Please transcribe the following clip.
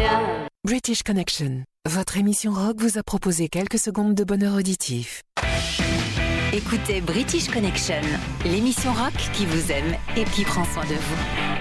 British Connection, votre émission rock vous a proposé quelques secondes de bonheur auditif. Écoutez British Connection, l'émission rock qui vous aime et qui prend soin de vous.